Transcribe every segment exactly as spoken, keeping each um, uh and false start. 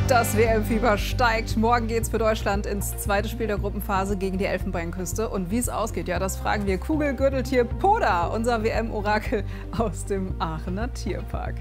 Das W M-Fieber steigt. Morgen geht es für Deutschland ins zweite Spiel der Gruppenphase gegen die Elfenbeinküste. Und wie es ausgeht, ja, das fragen wir Kugelgürteltier Poda, unser W M-Orakel aus dem Aachener Tierpark.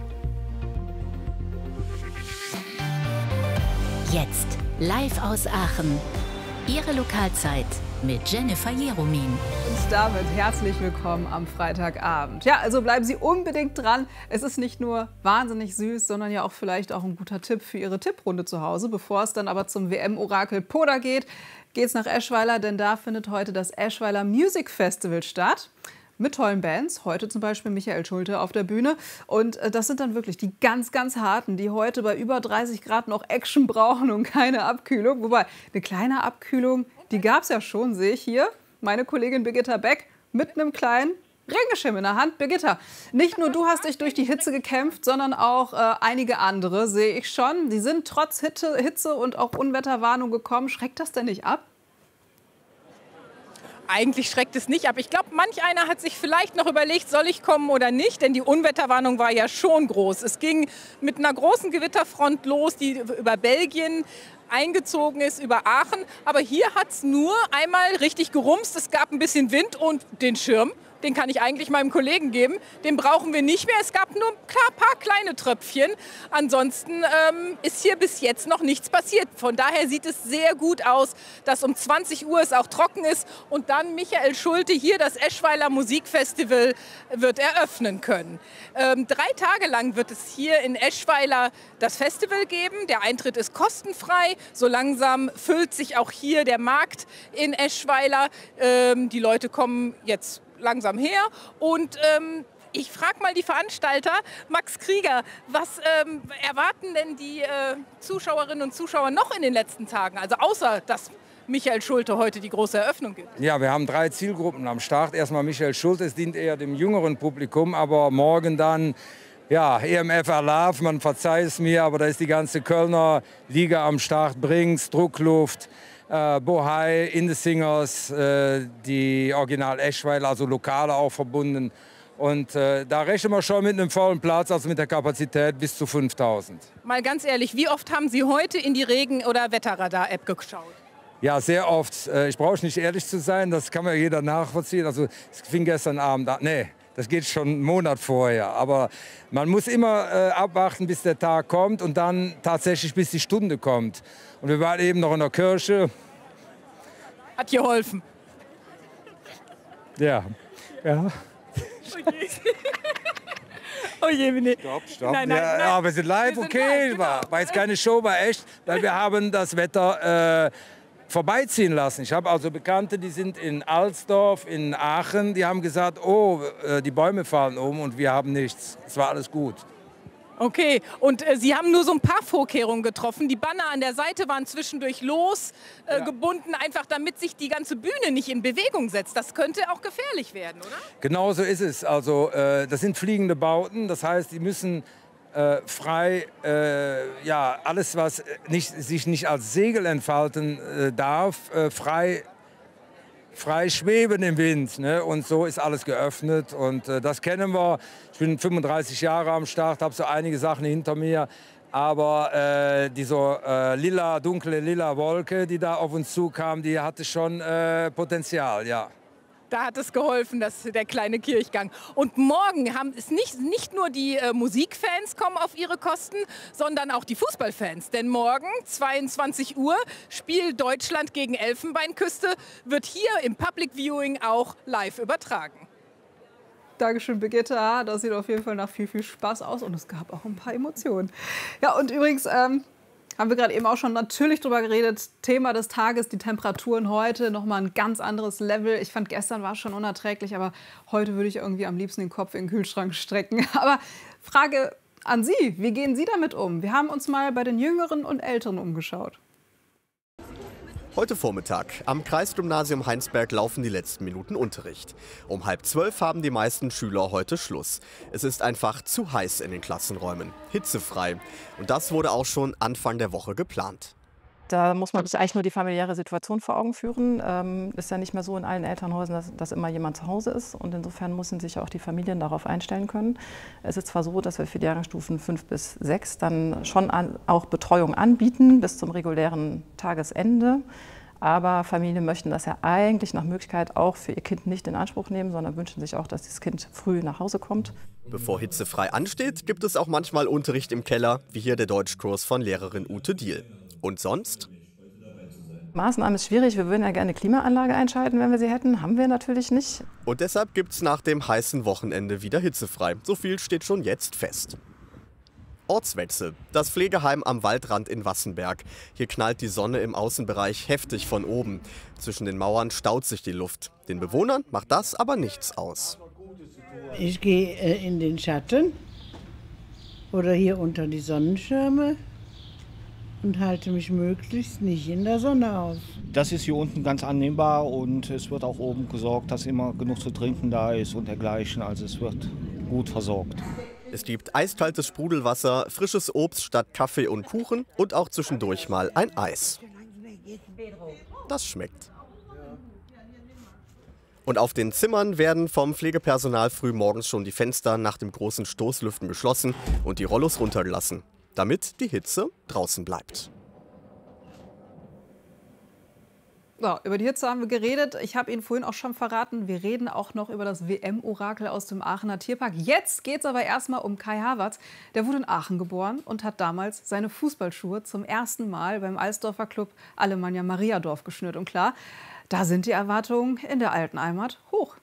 Jetzt live aus Aachen. Ihre Lokalzeit mit Jennifer Jeromin. Und damit herzlich willkommen am Freitagabend. Ja, also bleiben Sie unbedingt dran. Es ist nicht nur wahnsinnig süß, sondern ja auch vielleicht auch ein guter Tipp für Ihre Tipprunde zu Hause. Bevor es dann aber zum W M-Orakel Poda geht, geht's nach Eschweiler, denn da findet heute das Eschweiler Music Festival statt. Mit tollen Bands, heute zum Beispiel Michael Schulte auf der Bühne. Und das sind dann wirklich die ganz, ganz harten, die heute bei über dreißig Grad noch Action brauchen und keine Abkühlung. Wobei, eine kleine Abkühlung, die gab es ja schon, sehe ich hier. Meine Kollegin Birgitta Beck mit einem kleinen Regenschirm in der Hand. Birgitta, nicht nur du hast dich durch die Hitze gekämpft, sondern auch äh, einige andere, sehe ich schon. Die sind trotz Hitze, Hitze und auch Unwetterwarnung gekommen. Schreckt das denn nicht ab? Eigentlich schreckt es nicht ab. Ich glaube, manch einer hat sich vielleicht noch überlegt, soll ich kommen oder nicht, denn die Unwetterwarnung war ja schon groß. Es ging mit einer großen Gewitterfront los, die über Belgien eingezogen ist, über Aachen. Aber hier hat es nur einmal richtig gerumst. Es gab ein bisschen Wind und den Schirm, den kann ich eigentlich meinem Kollegen geben. Den brauchen wir nicht mehr. Es gab nur ein paar kleine Tröpfchen. Ansonsten ähm, ist hier bis jetzt noch nichts passiert. Von daher sieht es sehr gut aus, dass um zwanzig Uhr es auch trocken ist und dann Michael Schulte hier das Eschweiler Musikfestival wird eröffnen können. Ähm, drei Tage lang wird es hier in Eschweiler das Festival geben. Der Eintritt ist kostenfrei. So langsam füllt sich auch hier der Markt in Eschweiler. Ähm, die Leute kommen jetzt langsam her und ähm, ich frage mal die Veranstalter, Max Krieger, was ähm, erwarten denn die äh, Zuschauerinnen und Zuschauer noch in den letzten Tagen, also außer dass Michael Schulte heute die große Eröffnung gibt? Ja, wir haben drei Zielgruppen am Start. Erstmal Michael Schulte, es dient eher dem jüngeren Publikum, aber morgen dann ja, E M F Alarv, man verzeiht es mir, aber da ist die ganze Kölner Liga am Start, Brinks, Druckluft, Äh, Bohai, In the Singers, äh, die Original Eschweiler, also Lokale auch verbunden. Und äh, da rechnen wir schon mit einem vollen Platz, also mit der Kapazität bis zu fünftausend. Mal ganz ehrlich, wie oft haben Sie heute in die Regen- oder Wetterradar-App geschaut? Ja, sehr oft. Äh, ich brauche nicht ehrlich zu sein, das kann mir jeder nachvollziehen. Also es fing gestern Abend an. Nee, das geht schon einen Monat vorher. Aber man muss immer äh, abwarten, bis der Tag kommt und dann tatsächlich, bis die Stunde kommt. Und wir waren eben noch in der Kirche. Hat geholfen. Ja. Ja. Oh je, nee. Stopp, stopp. Nein, nein, ja, nein. ja, wir sind live, Wir sind okay. live, genau. war, war jetzt keine Show, war echt, weil wir haben das Wetter äh, vorbeiziehen lassen. Ich habe also Bekannte, die sind in Alsdorf, in Aachen, die haben gesagt, oh, äh, die Bäume fallen um und wir haben nichts. Es war alles gut. Okay, und äh, Sie haben nur so ein paar Vorkehrungen getroffen. Die Banner an der Seite waren zwischendurch losgebunden, äh, ja. einfach damit sich die ganze Bühne nicht in Bewegung setzt. Das könnte auch gefährlich werden, oder? Genau so ist es. Also äh, das sind fliegende Bauten, das heißt, die müssen äh, frei, äh, ja, alles, was nicht, sich nicht als Segel entfalten äh, darf, äh, frei frei schweben im Wind, ne? Und so ist alles geöffnet und äh, das kennen wir. Ich bin fünfunddreißig Jahre am Start, habe so einige Sachen hinter mir, aber äh, diese äh, lila, dunkle lila Wolke, die da auf uns zukam, die hatte schon äh, Potenzial, ja. Da hat es geholfen, dass der kleine Kirchgang. Und morgen haben es nicht, nicht nur die äh, Musikfans kommen auf ihre Kosten, sondern auch die Fußballfans. Denn morgen, zweiundzwanzig Uhr, spielt Deutschland gegen Elfenbeinküste, wird hier im Public Viewing auch live übertragen. Dankeschön, Birgitta. Das sieht auf jeden Fall nach viel, viel Spaß aus und es gab auch ein paar Emotionen. Ja, und übrigens ähm, haben wir gerade eben auch schon natürlich drüber geredet. Thema des Tages, die Temperaturen heute, nochmal ein ganz anderes Level. Ich fand, gestern war es schon unerträglich, aber heute würde ich irgendwie am liebsten den Kopf in den Kühlschrank strecken. Aber Frage an Sie, wie gehen Sie damit um? Wir haben uns mal bei den Jüngeren und Älteren umgeschaut. Heute Vormittag. Am Kreisgymnasium Heinsberg laufen die letzten Minuten Unterricht. Um halb zwölf haben die meisten Schüler heute Schluss. Es ist einfach zu heiß in den Klassenräumen. Hitzefrei. Und das wurde auch schon Anfang der Woche geplant. Da muss man sich eigentlich nur die familiäre Situation vor Augen führen. Ähm, ist ja nicht mehr so in allen Elternhäusern, dass, dass immer jemand zu Hause ist. Und insofern müssen sich auch die Familien darauf einstellen können. Es ist zwar so, dass wir für die Jahrgangsstufen fünf bis sechs dann schon an, auch Betreuung anbieten bis zum regulären Tagesende. Aber Familien möchten das ja eigentlich nach Möglichkeit auch für ihr Kind nicht in Anspruch nehmen, sondern wünschen sich auch, dass das Kind früh nach Hause kommt. Bevor hitzefrei ansteht, gibt es auch manchmal Unterricht im Keller, wie hier der Deutschkurs von Lehrerin Ute Diehl. Und sonst? Maßnahmen ist schwierig. Wir würden ja gerne eine Klimaanlage einschalten, wenn wir sie hätten. Haben wir natürlich nicht. Und deshalb gibt es nach dem heißen Wochenende wieder hitzefrei. So viel steht schon jetzt fest. Ortswechsel. Das Pflegeheim am Waldrand in Wassenberg. Hier knallt die Sonne im Außenbereich heftig von oben. Zwischen den Mauern staut sich die Luft. Den Bewohnern macht das aber nichts aus. Ich gehe äh, in den Schatten oder hier unter die Sonnenschirme und halte mich möglichst nicht in der Sonne auf. Das ist hier unten ganz annehmbar und es wird auch oben gesorgt, dass immer genug zu trinken da ist und dergleichen. Also es wird gut versorgt. Es gibt eiskaltes Sprudelwasser, frisches Obst statt Kaffee und Kuchen und auch zwischendurch mal ein Eis. Das schmeckt. Und auf den Zimmern werden vom Pflegepersonal früh morgens schon die Fenster nach dem großen Stoßlüften geschlossen und die Rollos runtergelassen, damit die Hitze draußen bleibt. So, über die Hitze haben wir geredet. Ich habe Ihnen vorhin auch schon verraten, wir reden auch noch über das W M-Orakel aus dem Aachener Tierpark. Jetzt geht es aber erstmal um Kai Havertz. Der wurde in Aachen geboren und hat damals seine Fußballschuhe zum ersten Mal beim Eisdorfer Club Alemannia Mariadorf geschnürt. Und klar, da sind die Erwartungen in der alten Heimat hoch.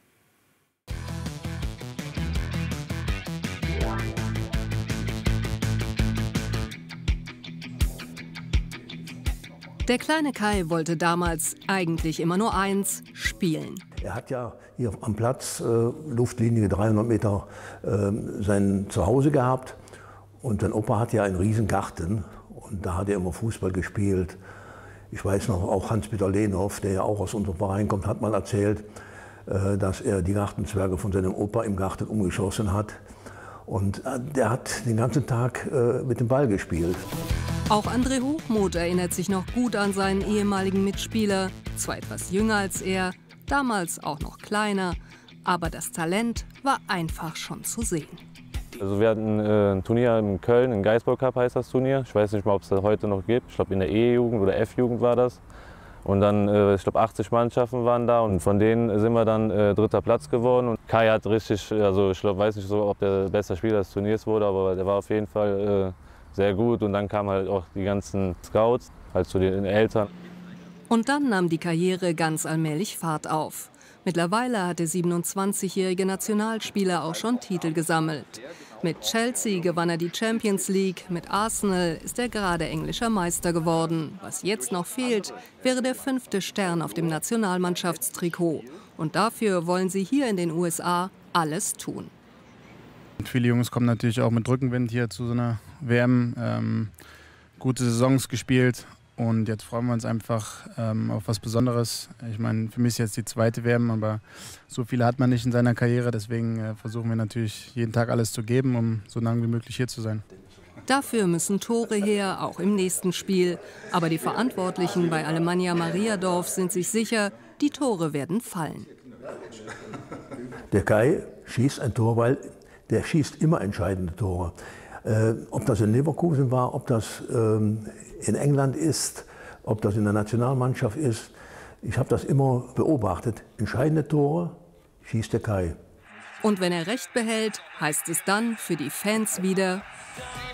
Der kleine Kai wollte damals eigentlich immer nur eins: spielen. Er hat ja hier am Platz, äh, Luftlinie dreihundert Meter, äh, sein Zuhause gehabt. Und sein Opa hat ja einen riesen Garten. Und da hat er immer Fußball gespielt. Ich weiß noch, auch Hans-Peter Lehnhoff, der ja auch aus unserem Verein kommt, hat mal erzählt, äh, dass er die Gartenzwerge von seinem Opa im Garten umgeschossen hat. Und äh, der hat den ganzen Tag äh, mit dem Ball gespielt. Auch André Hochmuth erinnert sich noch gut an seinen ehemaligen Mitspieler, zwar etwas jünger als er, damals auch noch kleiner, aber das Talent war einfach schon zu sehen. Also wir hatten äh, ein Turnier in Köln, ein Geisbock Cup heißt das Turnier. Ich weiß nicht mal, ob es das heute noch gibt. Ich glaube in der E-Jugend oder F-Jugend war das. Und dann, äh, ich glaube achtzig Mannschaften waren da und von denen sind wir dann äh, dritter Platz geworden. Und Kai hat richtig, also ich glaube, weiß nicht so, ob der beste Spieler des Turniers wurde, aber der war auf jeden Fall äh, sehr gut. Und dann kamen halt auch die ganzen Scouts, halt zu den Eltern. Und dann nahm die Karriere ganz allmählich Fahrt auf. Mittlerweile hat der siebenundzwanzigjährige Nationalspieler auch schon Titel gesammelt. Mit Chelsea gewann er die Champions League, mit Arsenal ist er gerade englischer Meister geworden. Was jetzt noch fehlt, wäre der fünfte Stern auf dem Nationalmannschaftstrikot. Und dafür wollen sie hier in den U S A alles tun. Und viele Jungs kommen natürlich auch mit Rückenwind hier zu so einer W M. Ähm, gute Saisons gespielt. Und jetzt freuen wir uns einfach ähm, auf was Besonderes. Ich meine, für mich ist jetzt die zweite W M, aber so viele hat man nicht in seiner Karriere. Deswegen äh, versuchen wir natürlich jeden Tag alles zu geben, um so lange wie möglich hier zu sein. Dafür müssen Tore her, auch im nächsten Spiel. Aber die Verantwortlichen bei Alemannia Mariadorf sind sich sicher, die Tore werden fallen. Der Kai schießt ein Tor, weil der schießt immer entscheidende Tore. Äh, ob das in Leverkusen war, ob das ähm, in England ist, ob das in der Nationalmannschaft ist. Ich habe das immer beobachtet. Entscheidende Tore schießt der Kai. Und wenn er recht behält, heißt es dann für die Fans wieder: